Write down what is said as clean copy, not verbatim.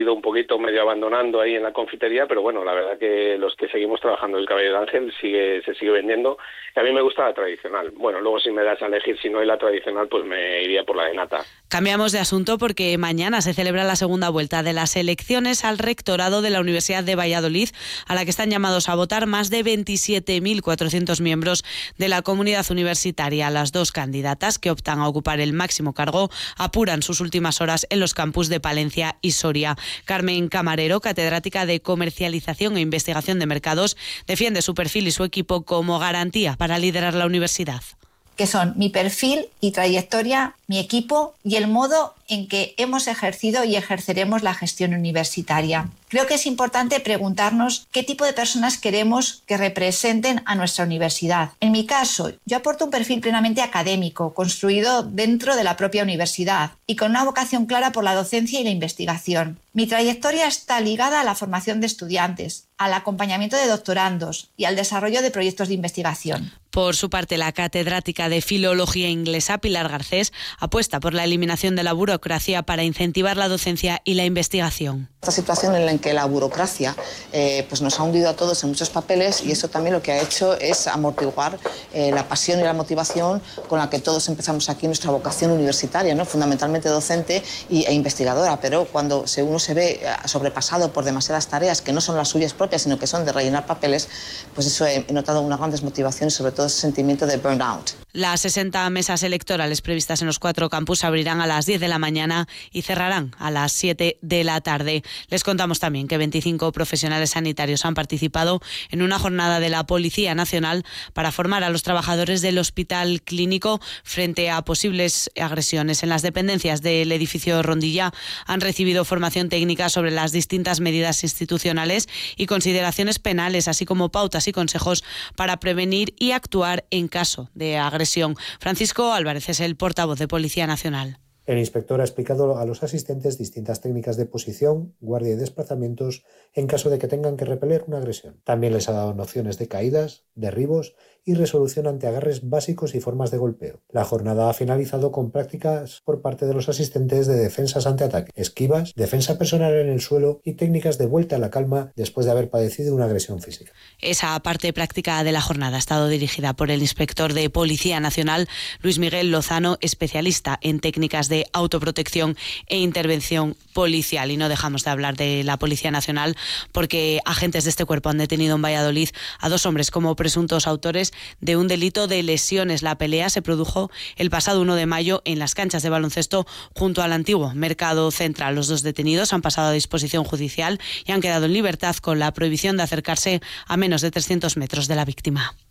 ido un poquito medio abandonando ahí en la confitería, pero bueno, la verdad que los que seguimos trabajando el cabello de ángel se sigue vendiendo. Y a mí me gusta la tradicional. Bueno, luego si me das a elegir, si no hay la tradicional, pues me iría por la de nata. Cambiamos de asunto porque mañana se celebra la segunda vuelta de las elecciones al rectorado de la Universidad de Valladolid, a la que están llamados a votar más de 27.400 miembros de la comunidad universitaria. Las dos candidatas que optan a ocupar el máximo cargo apuran sus últimas horas en los campus de Palencia y Soria. Carmen Camarero, catedrática de Comercialización e Investigación de Mercados, defiende su perfil y su equipo como garantía para liderar la universidad. Que son mi perfil y trayectoria, mi equipo y el modo en que hemos ejercido y ejerceremos la gestión universitaria. Creo que es importante preguntarnos qué tipo de personas queremos que representen a nuestra universidad. En mi caso, yo aporto un perfil plenamente académico, construido dentro de la propia universidad y con una vocación clara por la docencia y la investigación. Mi trayectoria está ligada a la formación de estudiantes, al acompañamiento de doctorandos y al desarrollo de proyectos de investigación. Por su parte, la catedrática de Filología Inglesa, Pilar Garcés, apuesta por la eliminación de la burocracia para incentivar la docencia y la investigación. Esta situación en la que la burocracia pues nos ha hundido a todos en muchos papeles, y eso también lo que ha hecho es amortiguar la pasión y la motivación con la que todos empezamos aquí nuestra vocación universitaria, ¿no? Fundamentalmente docente e investigadora, pero cuando uno se ve sobrepasado por demasiadas tareas que no son las suyas propias, sino que son de rellenar papeles, pues eso he notado una gran desmotivación y sobre todo ese sentimiento de burnout. Las 60 mesas electorales previstas en los 4 campus abrirán a las 10 de la mañana y cerrarán a las 7 de la tarde. Les contamos también que 25 profesionales sanitarios han participado en una jornada de la Policía Nacional para formar a los trabajadores del Hospital Clínico frente a posibles agresiones. En las dependencias del edificio Rondilla han recibido formación técnica sobre las distintas medidas institucionales y consideraciones penales, así como pautas y consejos para prevenir y actuar en caso de agresión. Francisco Álvarez es el portavoz de Policía Nacional. El inspector ha explicado a los asistentes distintas técnicas de posición, guardia y desplazamientos en caso de que tengan que repeler una agresión. También les ha dado nociones de caídas, derribos y resolución ante agarres básicos y formas de golpeo. La jornada ha finalizado con prácticas por parte de los asistentes de defensas ante ataque, esquivas, defensa personal en el suelo y técnicas de vuelta a la calma después de haber padecido una agresión física. Esa parte práctica de la jornada ha estado dirigida por el inspector de Policía Nacional, Luis Miguel Lozano, especialista en técnicas de autoprotección e intervención policial. Y no dejamos de hablar de la Policía Nacional porque agentes de este cuerpo han detenido en Valladolid a 2 hombres como presuntos autores de un delito de lesiones. La pelea se produjo el pasado 1 de mayo en las canchas de baloncesto junto al antiguo Mercado Central. Los 2 detenidos han pasado a disposición judicial y han quedado en libertad con la prohibición de acercarse a menos de 300 metros de la víctima.